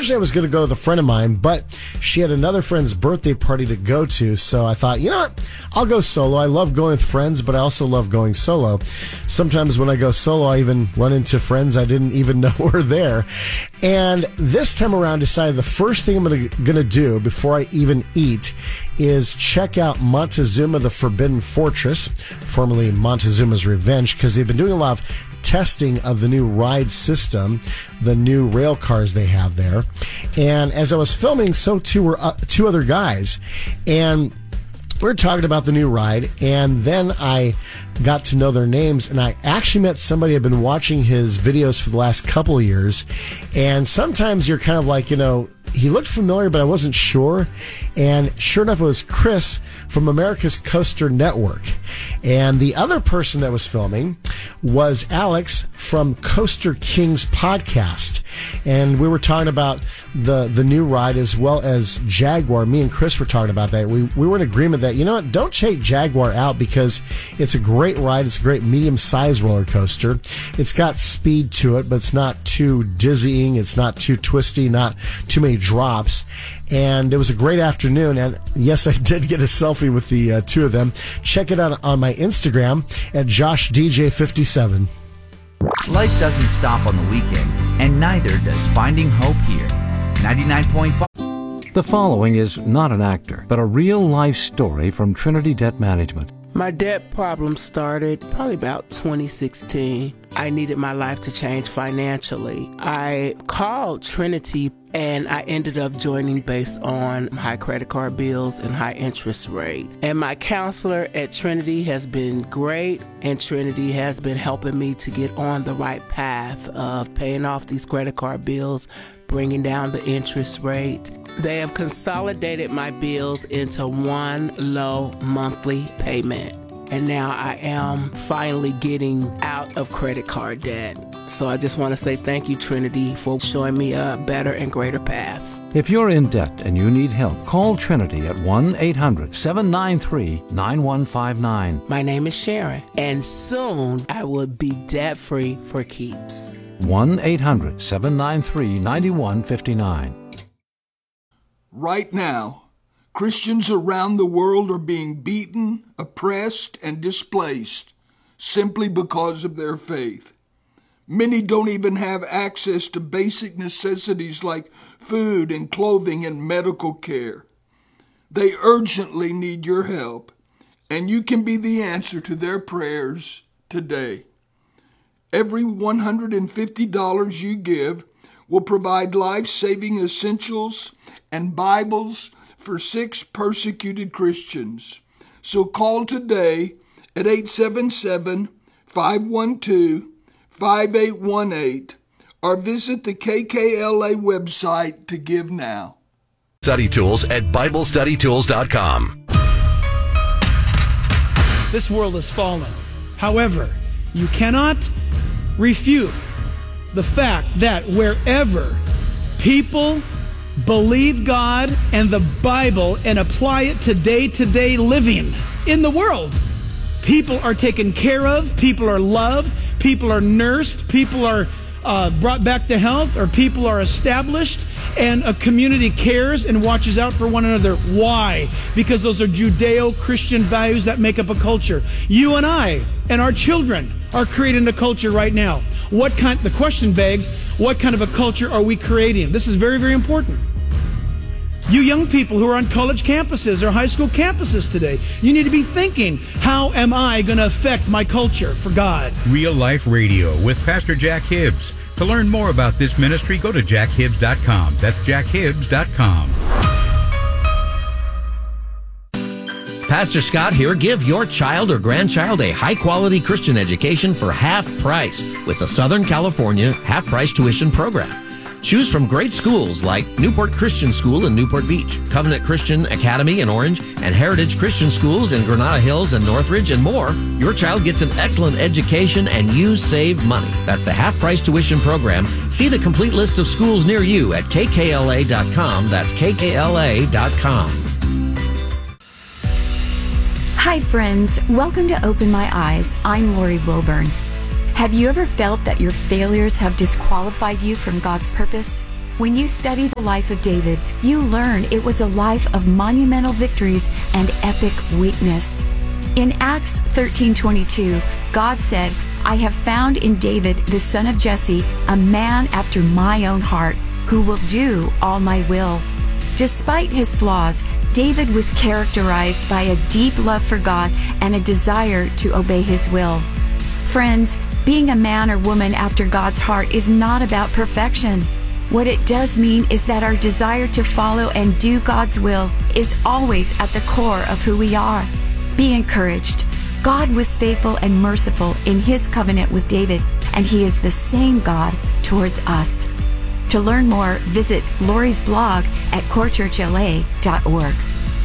originally I was going to go with a friend of mine, but she had another friend's birthday party to go to, so I thought, you know what, I'll go solo. I love going with friends, but I also love going solo. Sometimes when I go solo, I even run into friends I didn't even know were there. And this time around, decided the first thing I'm going to do before I even eat is check out Montezuma, the Forbidden Fortress, formerly Montezuma's Revenge, because they've been doing a lot of testing of the new ride system, the new rail cars they have there. And as I was filming, so too were two other guys. And we were talking about the new ride, and then I got to know their names, and I actually met somebody I've been watching his videos for the last couple of years. And sometimes you're kind of like, you know, he looked familiar, but I wasn't sure. And sure enough, it was Chris from America's Coaster Network. And the other person that was filming was Alex from Coaster Kings podcast. And we were talking about the new ride as well as Jaguar. Me and Chris were talking about that. We were in agreement that, you know what, don't take Jaguar out because it's a great ride. It's a great medium-sized roller coaster. It's got speed to it, but it's not too dizzying. It's not too twisty, not too many drops. And it was a great afternoon. And yes, I did get a selfie with the two of them. Check it out on my Instagram at JoshDJ57. Life doesn't stop on the weekend, and neither does finding hope here. 99.5. The following is not an actor, but a real-life story from Trinity Debt Management. My debt problem started probably about 2016. I needed my life to change financially. I called Trinity and I ended up joining based on high credit card bills and high interest rate. And my counselor at Trinity has been great, and Trinity has been helping me to get on the right path of paying off these credit card bills, bringing down the interest rate. They have consolidated my bills into one low monthly payment. And now I am finally getting out of credit card debt. So I just want to say thank you, Trinity, for showing me a better and greater path. If you're in debt and you need help, call Trinity at 1-800-793-9159. My name is Sharon, and soon I will be debt-free for keeps. 1-800-793-9159. Right now, Christians around the world are being beaten, oppressed, and displaced simply because of their faith. Many don't even have access to basic necessities like food and clothing and medical care. They urgently need your help, and you can be the answer to their prayers today. Every $150 you give will provide life-saving essentials and Bibles for 6 persecuted Christians. So call today at 877-512-5818 or visit the KKLA website to give now. Study tools at BibleStudyTools.com. This world has fallen. However, you cannot refute the fact that wherever people believe God and the Bible and apply it to day-to-day living in the world, people are taken care of, people are loved, people are nursed, people are brought back to health, or people are established, and a community cares and watches out for one another. Why? Because those are Judeo-Christian values that make up a culture. You and I and our children are creating a culture right now. The question begs, what kind of a culture are we creating? This is very, very important. You young people who are on college campuses or high school campuses today, you need to be thinking, how am I going to affect my culture for God? Real Life Radio with Pastor Jack Hibbs. To learn more about this ministry, go to jackhibbs.com. That's jackhibbs.com. Pastor Scott here. Give your child or grandchild a high-quality Christian education for half price with the Southern California half-price tuition program. Choose from great schools like Newport Christian School in Newport Beach, Covenant Christian Academy in Orange, and Heritage Christian Schools in Granada Hills and Northridge, and more. Your child gets an excellent education and you save money. That's the half-price tuition program. See the complete list of schools near you at kkla.com. That's kkla.com. Hi friends, welcome to Open My Eyes. I'm Lori Wilburn. Have you ever felt that your failures have disqualified you from God's purpose? When you study the life of David, you learn it was a life of monumental victories and epic weakness. In Acts 13:22, God said, "I have found in David, the son of Jesse, a man after my own heart, who will do all my will." Despite his flaws, David was characterized by a deep love for God and a desire to obey his will. Friends, being a man or woman after God's heart is not about perfection. What it does mean is that our desire to follow and do God's will is always at the core of who we are. Be encouraged. God was faithful and merciful in his covenant with David, and he is the same God towards us. To learn more, visit Lori's blog at corechurchla.org.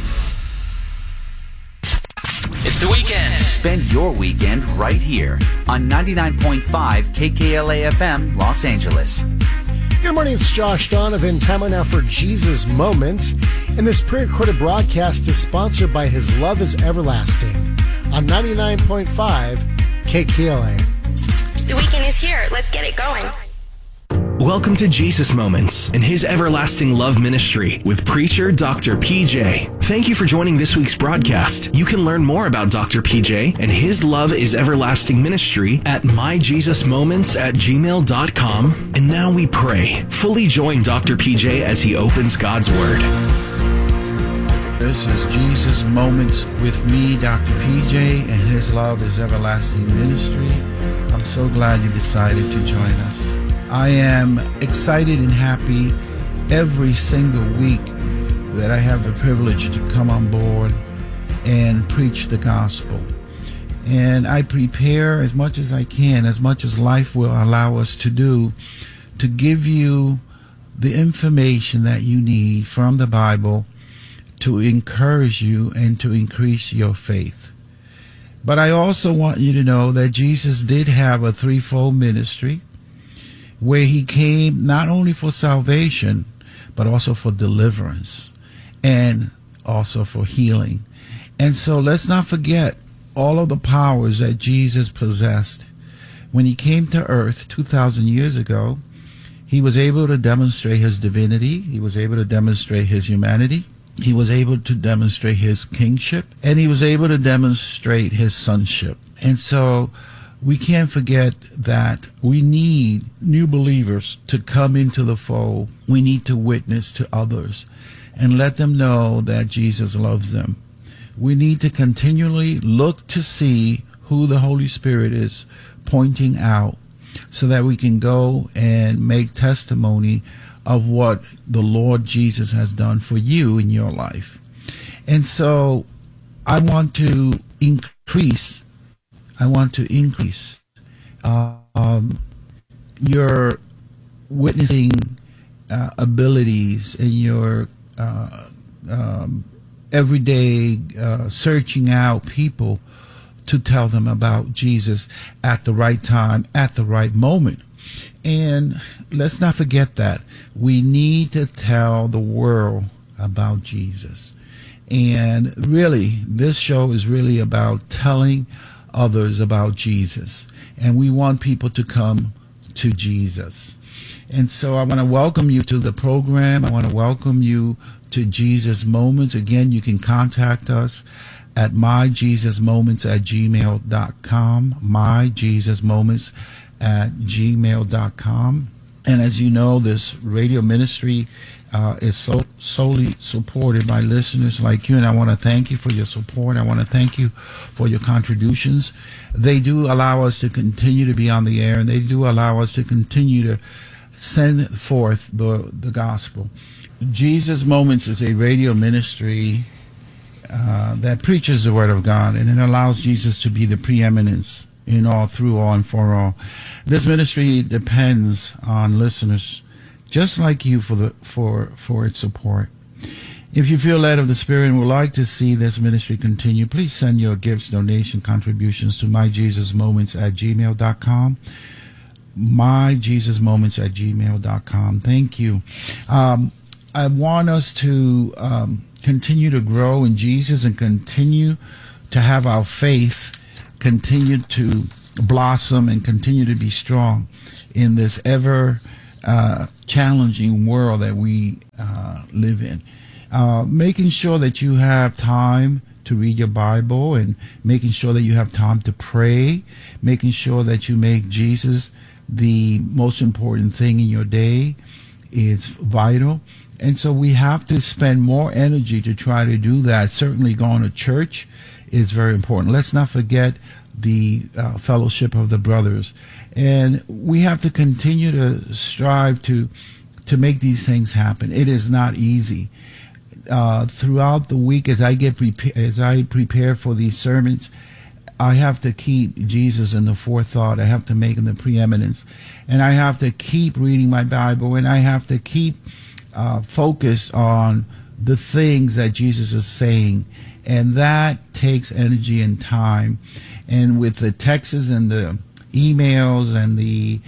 It's the weekend. Spend your weekend right here on 99.5 KKLA FM, Los Angeles. Good morning, it's Josh Donovan. Time now for Jesus Moments. And this pre-recorded broadcast is sponsored by His Love is Everlasting on 99.5 KKLA. The weekend is here. Let's get it going. Welcome to Jesus Moments and His Everlasting Love Ministry with preacher Dr. PJ. Thank you for joining this week's broadcast. You can learn more about Dr. PJ and His Love is Everlasting Ministry at myjesusmoments@gmail.com. And now we pray. Fully join Dr. PJ as he opens God's Word. This is Jesus Moments with me, Dr. PJ, and His Love is Everlasting Ministry. I'm so glad you decided to join us. I am excited and happy every single week that I have the privilege to come on board and preach the gospel. And I prepare as much as I can, as much as life will allow us to do, to give you the information that you need from the Bible to encourage you and to increase your faith. But I also want you to know that Jesus did have a threefold ministry, where he came not only for salvation, but also for deliverance and also for healing. And so let's not forget all of the powers that Jesus possessed. When he came to earth 2,000 years ago, he was able to demonstrate his divinity. He was able to demonstrate his humanity. He was able to demonstrate his kingship. And he was able to demonstrate his sonship. And so we can't forget that we need new believers to come into the fold. We need to witness to others and let them know that Jesus loves them. We need to continually look to see who the Holy Spirit is pointing out so that we can go and make testimony of what the Lord Jesus has done for you in your life. And so I want to increase your witnessing abilities and your everyday searching out people to tell them about Jesus at the right time, at the right moment. And let's not forget that we need to tell the world about Jesus. And really, this show is really about telling others about Jesus, and we want people to come to Jesus. And so I want to welcome you to the program. I want to welcome you to Jesus Moments. Again, you can contact us at myjesusmoments@gmail.com, myjesusmoments@gmail.com. And as you know, this radio ministry is solely supported by listeners like you, and I want to thank you for your support. I want to thank you for your contributions. They do allow us to continue to be on the air, and they do allow us to continue to send forth the gospel. Jesus Moments is a radio ministry that preaches the Word of God, and it allows Jesus to be the preeminence in all, through all, and for all. This ministry depends on listeners just like you for its support. If you feel led of the Spirit and would like to see this ministry continue, please send your gifts, donation, contributions to myjesusmoments@gmail.com. myjesusmoments@gmail.com. Thank you. I want us to continue to grow in Jesus and continue to have our faith continue to blossom and continue to be strong in this ever challenging world that we live in. Making sure that you have time to read your Bible, and making sure that you have time to pray, making sure that you make Jesus the most important thing in your day is vital. And so we have to spend more energy to try to do that. Certainly going to church is very important. Let's not forget the fellowship of the brothers. And we have to continue to strive to make these things happen. It is not easy. Throughout the week, as I prepare for these sermons, I have to keep Jesus in the forethought. I have to make him the preeminence, and I have to keep reading my Bible, and I have to keep focus on the things that Jesus is saying, and that takes energy and time. And with the texts and the emails and the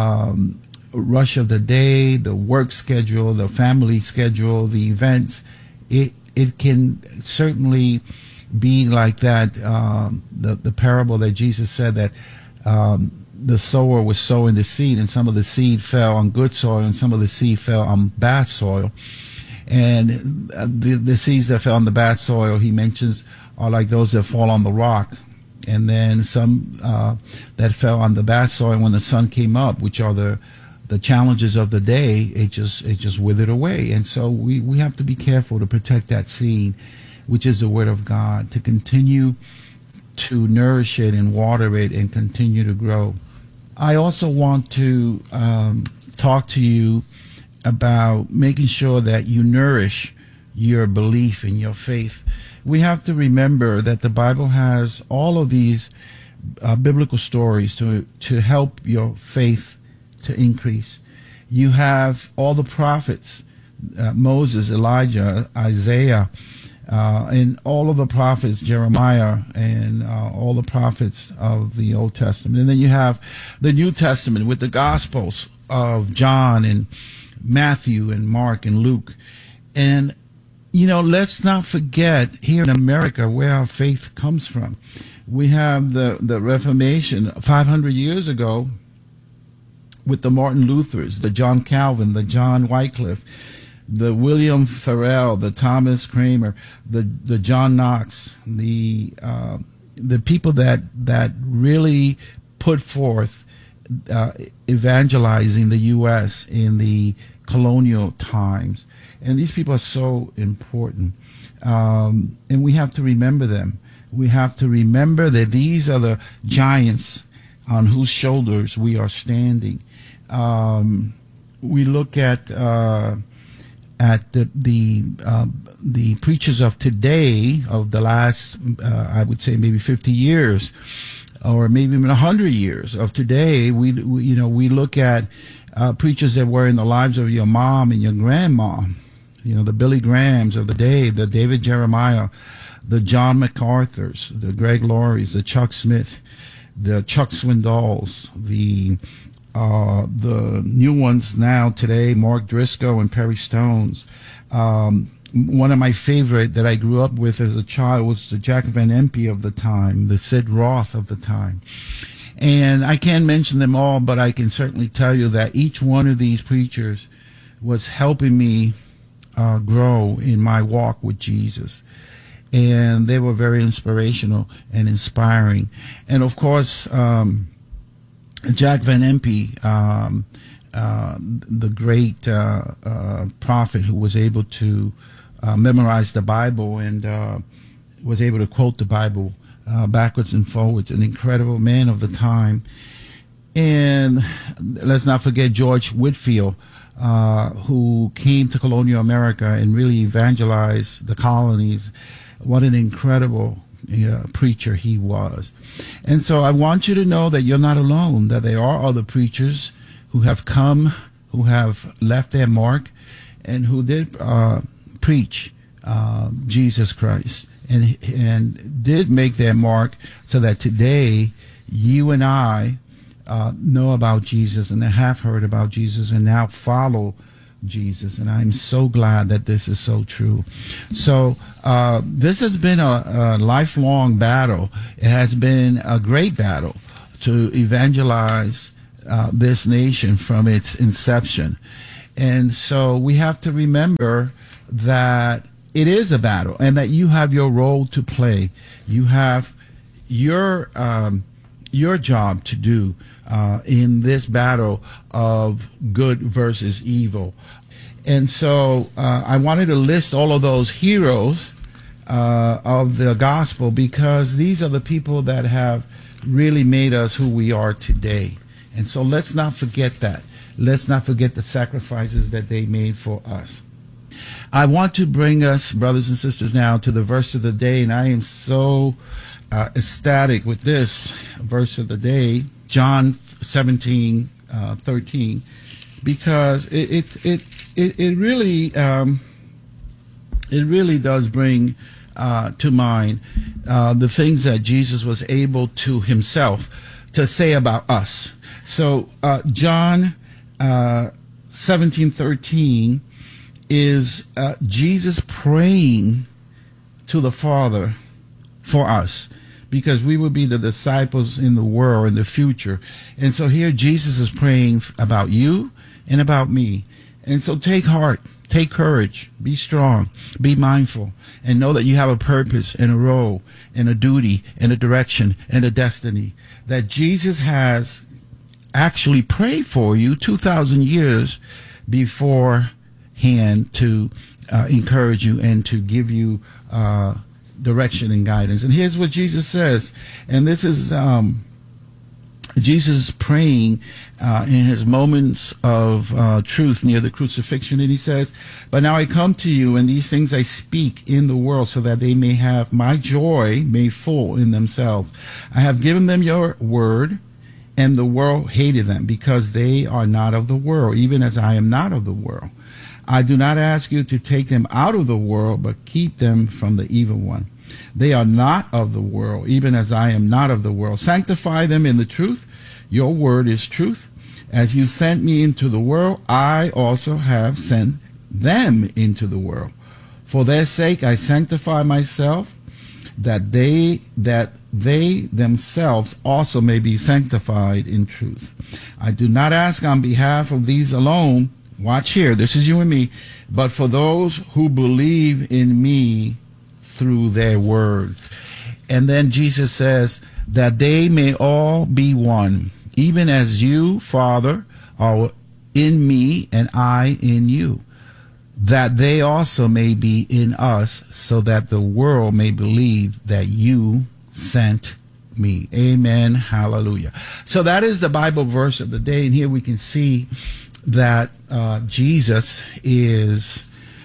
rush of the day, the work schedule, the family schedule, the events, it can certainly be like that. The parable that Jesus said that the sower was sowing the seed, and some of the seed fell on good soil, and some of the seed fell on bad soil. And the seeds that fell on the bad soil, he mentions, are like those that fall on the rock. And then some that fell on the bad soil when the sun came up, which are the challenges of the day, it just withered away. And so we have to be careful to protect that seed, which is the Word of God, to continue to nourish it and water it and continue to grow. I also want to talk to you about making sure that you nourish your belief in your faith. We have to remember that the Bible has all of these biblical stories to help your faith to increase. You have all the prophets, Moses, Elijah, Isaiah, and all of the prophets, Jeremiah, and all the prophets of the Old Testament. And then you have the New Testament with the Gospels of John and Matthew and Mark and Luke. And, let's not forget here in America where our faith comes from. We have the Reformation 500 years ago with the Martin Luthers, the John Calvin, the John Wycliffe, the William Farel, the Thomas Cranmer, the John Knox, the people that really put forth evangelizing the U.S. in the colonial times. And these people are so important. And we have to remember them. We have to remember that these are the giants on whose shoulders we are standing. We look at the preachers of today, of the last, I would say maybe 50 years, or maybe even 100 years of today. We look at preachers that were in the lives of your mom and your grandma. The Billy Grahams of the day, the David Jeremiah, the John MacArthurs, the Greg Laurie's, the Chuck Smith, the Chuck Swindoll's, the new ones now today, Mark Driscoll and Perry Stones. One of my favorite that I grew up with as a child was the Jack Van Impe of the time, the Sid Roth of the time. And I can't mention them all, but I can certainly tell you that each one of these preachers was helping me grow in my walk with Jesus. And they were very inspirational and inspiring. And of course, Jack Van Impe, the great prophet who was able to memorize the Bible and was able to quote the Bible backwards and forwards, an incredible man of the time. And let's not forget George Whitefield, who came to colonial America and really evangelized the colonies. What an incredible preacher he was. And so I want you to know that you're not alone, that there are other preachers who have come, who have left their mark, and who did preach Jesus Christ and did make their mark, so that today you and I know about Jesus and have heard about Jesus and now follow Jesus. And I'm so glad that this is so true. So this has been a lifelong battle. It has been a great battle to evangelize this nation from its inception. And so we have to remember that it is a battle and that you have your role to play. You have your job to do in this battle of good versus evil. And so I wanted to list all of those heroes of the gospel, because these are the people that have really made us who we are today. And so let's not forget that. Let's not forget the sacrifices that they made for us. I want to bring us, brothers and sisters, now to the verse of the day, and I am so ecstatic with this verse of the day, John 17:13, because it really does bring to mind the things that Jesus was able to himself to say about us. So John 17:13 is Jesus praying to the Father for us, because we will be the disciples in the world in the future. And so here Jesus is praying about you and about me. And so take heart, take courage, be strong, be mindful, and know that you have a purpose and a role and a duty and a direction and a destiny, that Jesus has actually prayed for you 2,000 years beforehand to encourage you and to give you direction and guidance. And here's what Jesus says, and this is Jesus praying in his moments of truth near the crucifixion, and he says, "But now I come to you, and these things I speak in the world, so that they may have my joy made full in themselves. I have given them your word, and the world hated them, because they are not of the world, even as I am not of the world. I do not ask you to take them out of the world, but keep them from the evil one. They are not of the world, even as I am not of the world. Sanctify them in the truth. Your word is truth. As you sent me into the world, I also have sent them into the world. For their sake I sanctify myself, that they themselves also may be sanctified in truth. I do not ask on behalf of these alone," watch here, this is you and me, "but for those who believe in me through their word." And then Jesus says, "that they may all be one, even as you, Father, are in me and I in you, that they also may be in us, so that the world may believe that you sent me." Amen. Hallelujah. So that is the Bible verse of the day. And here we can see that Jesus is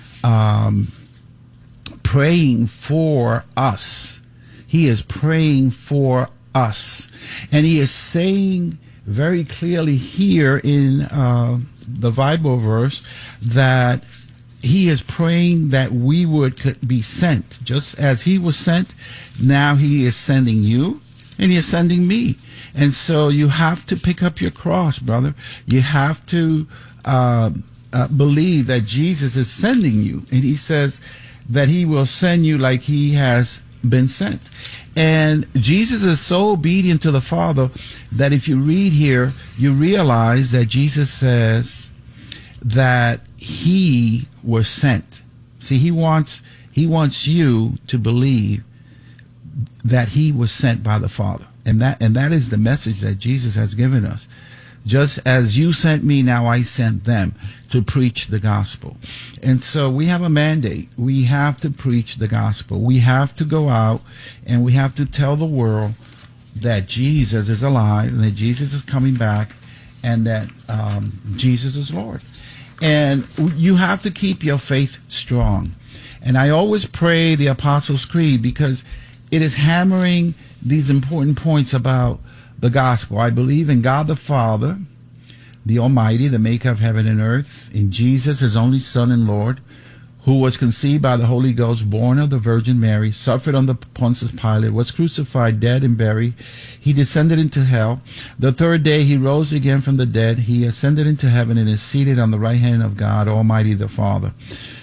praying for us. He is praying for us. And he is saying very clearly here in the Bible verse that he is praying that we could be sent. Just as he was sent, now he is sending you and he is sending me. And so you have to pick up your cross, brother. You have to believe that Jesus is sending you. And he says that he will send you like he has been sent. And Jesus is so obedient to the Father that if you read here, you realize that Jesus says that he was sent. See, he wants you to believe that he was sent by the Father. And that is the message that Jesus has given us. Just as you sent me, now I sent them to preach the gospel. And so we have a mandate. We have to preach the gospel. We have to go out and we have to tell the world that Jesus is alive and that Jesus is coming back and that Jesus is Lord. And you have to keep your faith strong. And I always pray the Apostles' Creed because it is hammering these important points about the gospel. I believe in God the Father, the Almighty, the maker of heaven and earth, in Jesus, his only Son and Lord, who was conceived by the Holy Ghost, born of the Virgin Mary, suffered under Pontius Pilate, was crucified, dead, and buried. He descended into hell. The third day he rose again from the dead. He ascended into heaven and is seated on the right hand of God, Almighty the Father.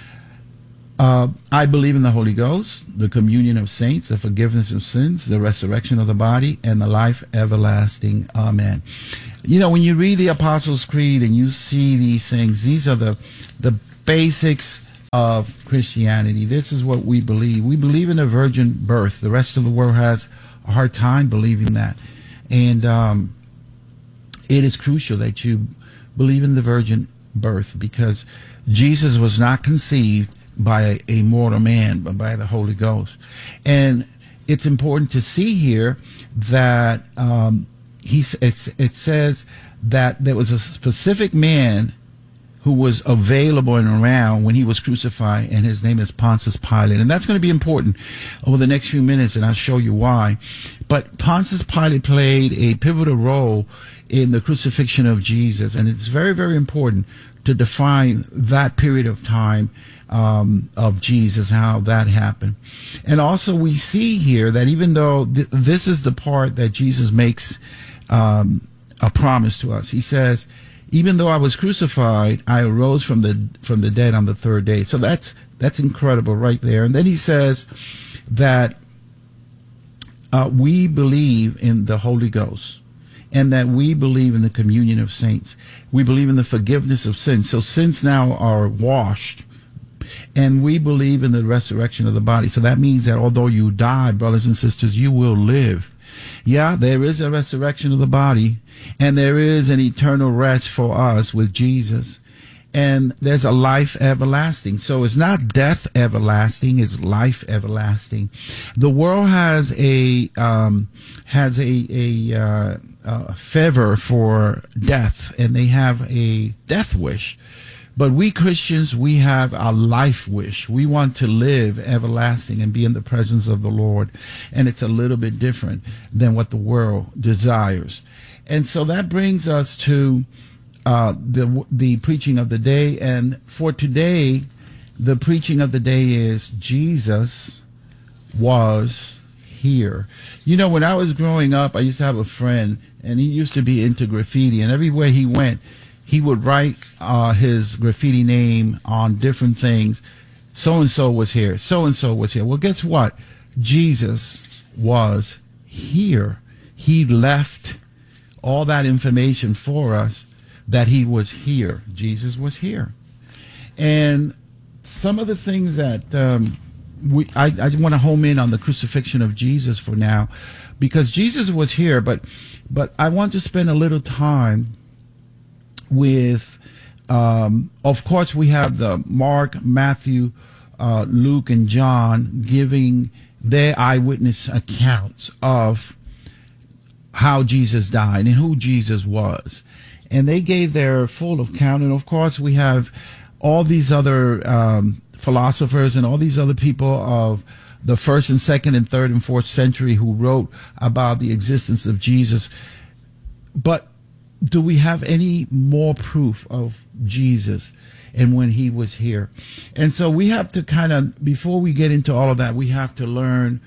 I believe in the Holy Ghost, the communion of saints, the forgiveness of sins, the resurrection of the body, and the life everlasting. Amen. when you read the Apostles' Creed and you see these things, these are the basics of Christianity. This is what we believe. We believe in a virgin birth. The rest of the world has a hard time believing that. And it is crucial that you believe in the virgin birth, because Jesus was not conceived by a mortal man, but by the Holy Ghost. And it's important to see here that it says that there was a specific man who was available and around when he was crucified, and his name is Pontius Pilate. And that's going to be important over the next few minutes, and I'll show you why. But Pontius Pilate played a pivotal role in the crucifixion of Jesus, and it's very, very important to define that period of time of Jesus, how that happened. And also we see here that even though this is the part that Jesus makes a promise to us, he says, even though I was crucified, I arose from the dead on the third day. So that's incredible right there. And then he says that we believe in the Holy Ghost, and that we believe in the communion of saints. We believe in the forgiveness of sins. So sins now are washed. And we believe in the resurrection of the body. So that means that although you die, brothers and sisters, you will live. Yeah, there is a resurrection of the body, and there is an eternal rest for us with Jesus. And there's a life everlasting. So it's not death everlasting, it's life everlasting. The world has a favor for death, and they have a death wish. But we Christians, we have a life wish. We want to live everlasting and be in the presence of the Lord. And it's a little bit different than what the world desires. And so that brings us to the preaching of the day. And for today, the preaching of the day is Jesus was here. When I was growing up, I used to have a friend, and he used to be into graffiti. And everywhere he went, he would write his graffiti name on different things. So-and-so was here. So-and-so was here. Well, guess what? Jesus was here. He left all that information for us that he was here. Jesus was here. And some of the things that I want to home in on the crucifixion of Jesus for now, because Jesus was here, but I want to spend a little time with, of course, we have the Mark, Matthew, Luke, and John giving their eyewitness accounts of how Jesus died and who Jesus was. And they gave their full account. And, of course, we have all these other philosophers and all these other people of the 1st and 2nd and 3rd and 4th century who wrote about the existence of Jesus. But do we have any more proof of Jesus and when he was here? And so we have to kind of, before we get into all of that, we have to learn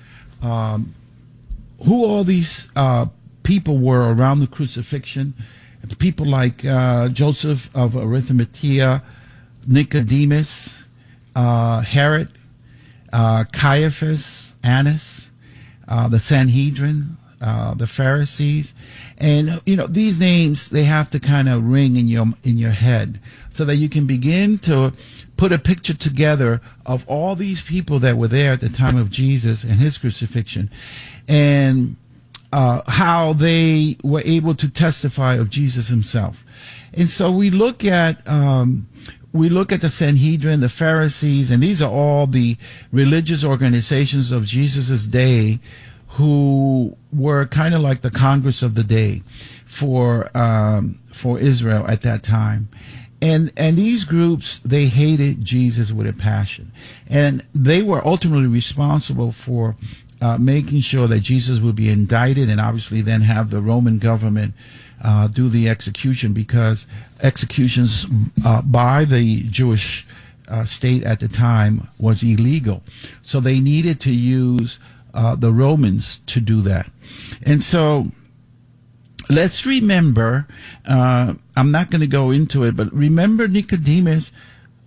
who all these people were around the crucifixion. People like Joseph of Arimathea, Nicodemus, Herod, Caiaphas, Annas, the Sanhedrin, the Pharisees. And these names, they have to kind of ring in your head so that you can begin to put a picture together of all these people that were there at the time of Jesus and his crucifixion, and how they were able to testify of Jesus himself. And so we look at the Sanhedrin, the Pharisees, and these are all the religious organizations of Jesus's day, who were kind of like the Congress of the day for Israel at that time. And these groups, they hated Jesus with a passion. And they were ultimately responsible for making sure that Jesus would be indicted, and obviously then have the Roman government do the execution, because executions by the Jewish state at the time was illegal. So they needed to use the Romans to do that. And so let's remember, I'm not going to go into it, but remember Nicodemus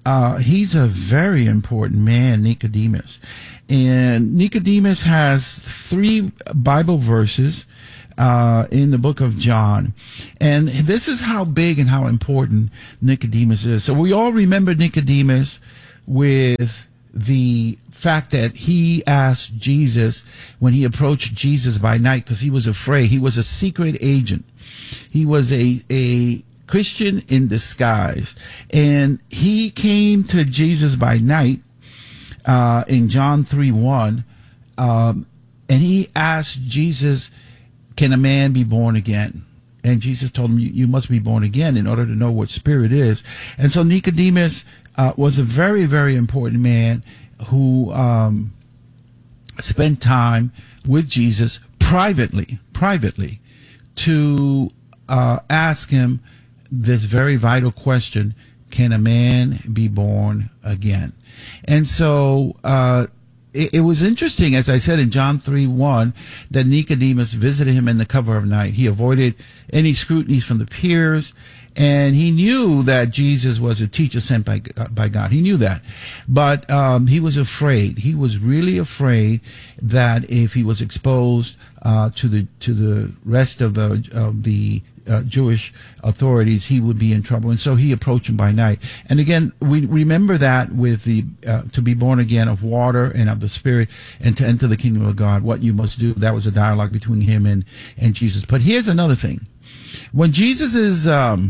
he's a very important man, Nicodemus. And Nicodemus has 3 Bible verses in the book of John. And this is how big and how important Nicodemus is. So we all remember Nicodemus with the fact that he asked Jesus when he approached Jesus by night because he was afraid. He was a secret agent. He was a Christian in disguise. And he came to Jesus by night in John 3:1, and he asked Jesus, can a man be born again? And Jesus told him, you must be born again in order to know what spirit is. And so Nicodemus was a very, very important man who spent time with Jesus privately to ask him this very vital question, can a man be born again? And so it was interesting, as I said in John 3:1, that Nicodemus visited him in the cover of night. He avoided any scrutiny from the peers, and he knew that Jesus was a teacher sent by God. He knew that. But he was afraid. He was really afraid that if he was exposed to the rest of the Jewish authorities, he would be in trouble. And so he approached him by night. And again, we remember that with the to be born again of water and of the Spirit and to enter the kingdom of God, what you must do. That was a dialogue between him and Jesus. But here's another thing. When Jesus is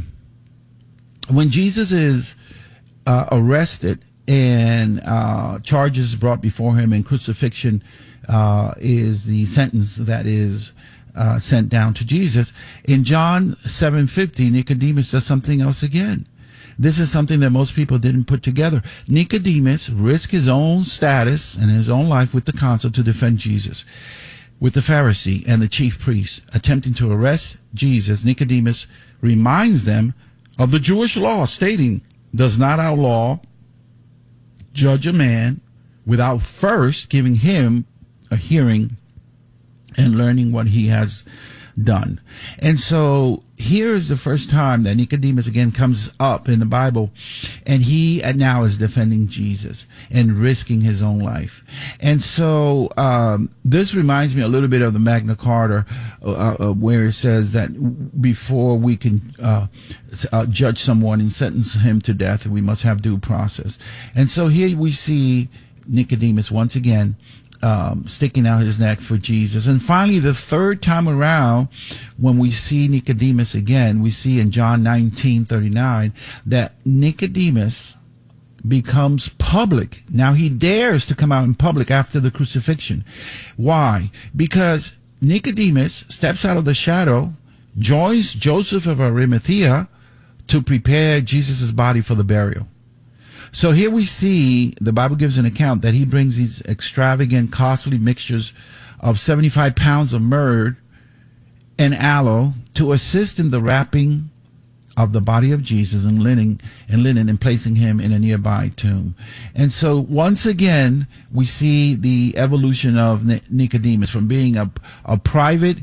arrested and charges brought before him, and crucifixion is the sentence that is sent down to Jesus. In John 7:50, Nicodemus does something else again. This is something that most people didn't put together. Nicodemus risked his own status and his own life with the council to defend Jesus. With the Pharisee and the chief priest attempting to arrest Jesus, Nicodemus reminds them of the Jewish law, stating, does not our law judge a man without first giving him a hearing and learning what he has done? And so here is the first time that Nicodemus again comes up in the Bible, and he now is defending Jesus and risking his own life. And so this reminds me a little bit of the Magna Carta, where it says that before we can judge someone and sentence him to death, we must have due process. And so here we see Nicodemus once again sticking out his neck for Jesus. And finally, the third time around, when we see Nicodemus again, we see in John 19:39 that Nicodemus becomes public. Now he dares to come out in public after the crucifixion. Why? Because Nicodemus steps out of the shadow, joins Joseph of Arimathea to prepare Jesus' body for the burial. So here we see the Bible gives an account that he brings these extravagant, costly mixtures of 75 pounds of myrrh and aloe to assist in the wrapping of the body of Jesus in linen and placing him in a nearby tomb. And so once again, we see the evolution of Nicodemus from being a private,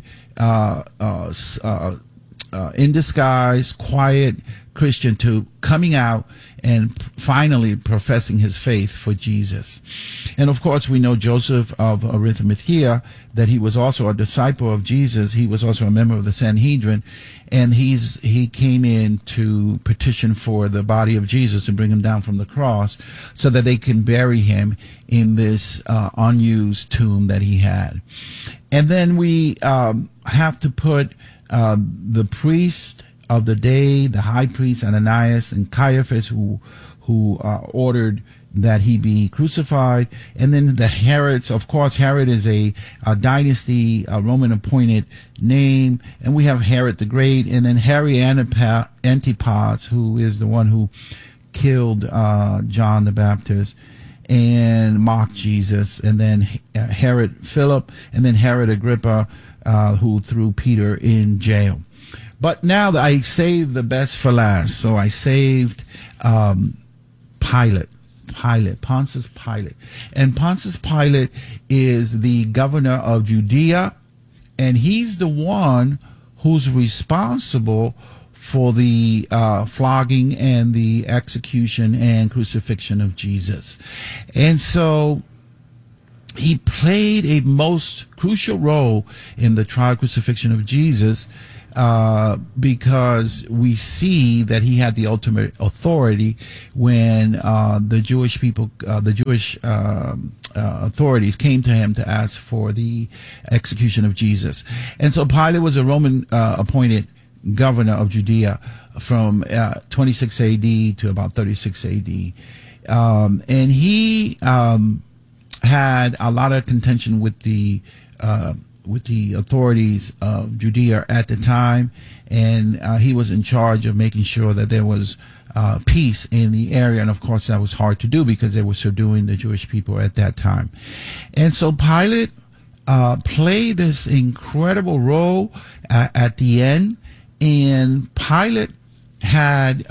in disguise, quiet Christian to coming out and finally professing his faith for Jesus. And of course, we know Joseph of Arimathea, that he was also a disciple of Jesus. He was also a member of the Sanhedrin, and he came in to petition for the body of Jesus and bring him down from the cross so that they can bury him in this unused tomb that he had. And then we have to put the priest of the day, the high priest Ananias and Caiaphas, who ordered that he be crucified, and then the Herods. Of course, Herod is a dynasty, a Roman appointed name, and we have Herod the Great, and then Herod Antipas, who is the one who killed John the Baptist and mocked Jesus, and then Herod Philip, and then Herod Agrippa, who threw Peter in jail. But now that I saved the best for last, so I saved Pontius Pilate. And Pontius Pilate is the governor of Judea, and he's the one who's responsible for the flogging and the execution and crucifixion of Jesus. And so he played a most crucial role in the trial crucifixion of Jesus, because we see that he had the ultimate authority when the Jewish people, authorities came to him to ask for the execution of Jesus. And so Pilate was a Roman appointed governor of Judea from 26 AD to about 36 AD. And he had a lot of contention with the authorities of Judea at the time, and he was in charge of making sure that there was peace in the area. And of course, that was hard to do because they were subduing the Jewish people at that time. And so Pilate played this incredible role at the end. And Pilate had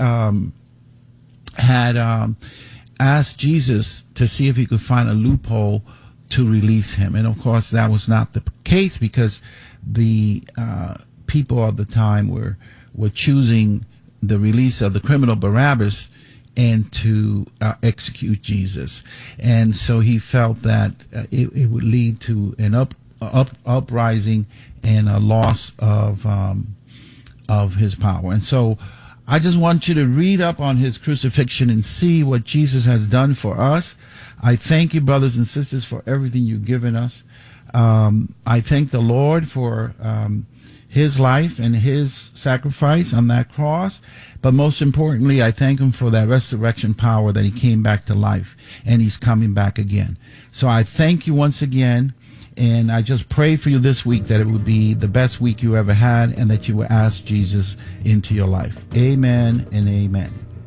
asked Jesus to see if he could find a loophole to release him. And of course, that was not the case, because the people of the time were choosing the release of the criminal Barabbas and to execute Jesus. And so he felt that it would lead to an uprising and a loss of his power. And so I just want you to read up on his crucifixion and see what Jesus has done for us. I thank you, brothers and sisters, for everything you've given us. I thank the Lord for his life and his sacrifice on that cross. But most importantly, I thank him for that resurrection power that he came back to life, and he's coming back again. So I thank you once again. And I just pray for you this week that it would be the best week you ever had, and that you would ask Jesus into your life. Amen and amen.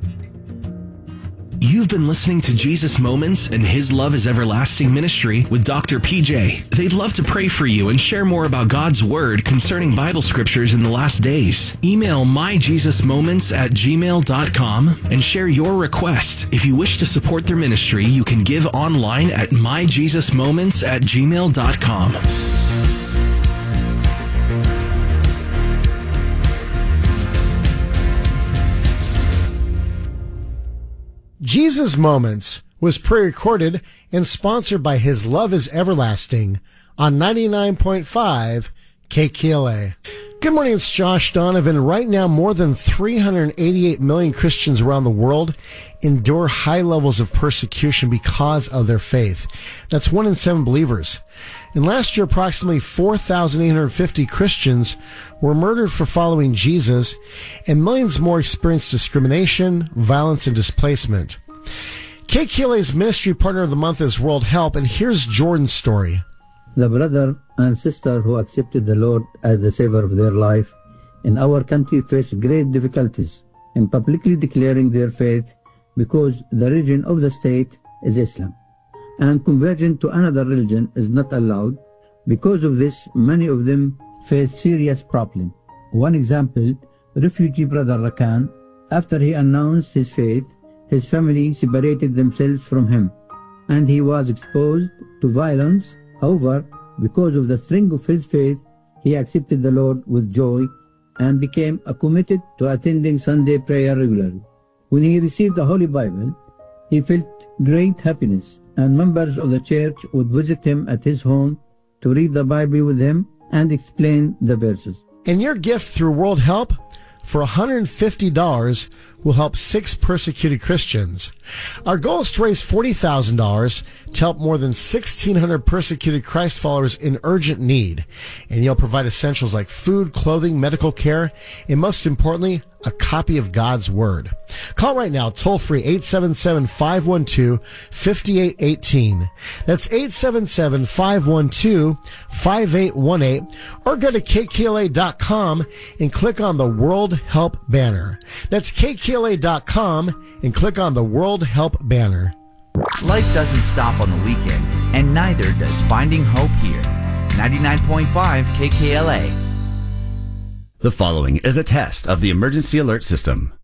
You've been listening to Jesus Moments and His Love is Everlasting Ministry with Dr. PJ. They'd love to pray for you and share more about God's Word concerning Bible scriptures in the last days. Email myjesusmoments@gmail.com and share your request. If you wish to support their ministry, you can give online at myjesusmoments@gmail.com. Jesus Moments was pre-recorded and sponsored by His Love is Everlasting on 99.5 KKLA. Good morning, it's Josh Donovan. Right now, more than 388 million Christians around the world endure high levels of persecution because of their faith. That's 1 in 7 believers. And last year, approximately 4,850 Christians were murdered for following Jesus, and millions more experienced discrimination, violence, and displacement. KKLA's ministry partner of the month is World Help, and here's Jordan's story. The brother and sister who accepted the Lord as the Savior of their life in our country face great difficulties in publicly declaring their faith because the religion of the state is Islam, and conversion to another religion is not allowed. Because of this, many of them face serious problems. One example, refugee brother Rakan, after he announced his faith, his family separated themselves from him, and he was exposed to violence. However, because of the strength of his faith, he accepted the Lord with joy and became committed to attending Sunday prayer regularly. When he received the Holy Bible, he felt great happiness, and members of the church would visit him at his home to read the Bible with him and explain the verses. And your gift through World Help for $150 will help 6 persecuted Christians. Our goal is to raise $40,000 to help more than 1,600 persecuted Christ followers in urgent need. And you'll provide essentials like food, clothing, medical care, and most importantly, a copy of God's Word. Call right now, toll free, 877-512-5818. That's 877-512-5818, or go to kkla.com and click on the World Help banner. That's kkla.com and click on the World Help banner. Life doesn't stop on the weekend, and neither does Finding Hope here. 99.5 KKLA. The following is a test of the emergency alert system.